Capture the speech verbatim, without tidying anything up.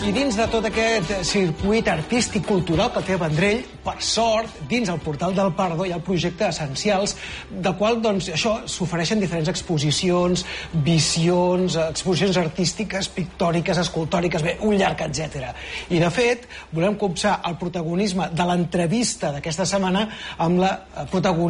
I dins de tot aquest circuit artístic cultural que té Vendrell, per sort, dins el portal del Pardo hi ha el projecte Essencials, del qual, doncs, això, s'ofereixen diferents exposicions, visions, exposicions artístiques, pictòriques, escultòriques, bé, un llarg etcètera. I, de fet, volem copsar el protagonisme de l'entrevista d'aquesta setmana amb la protagonista